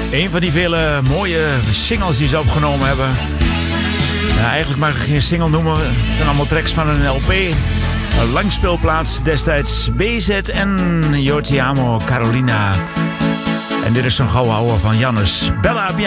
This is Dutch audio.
Een van die vele mooie singles die ze opgenomen hebben. Ja, eigenlijk mag ik geen single noemen. Het zijn allemaal tracks van een LP. Een langspeelplaats destijds BZN Io ti amo Carolina. En dit is zo'n gouden ouwe van Jannes. Bella Bianca.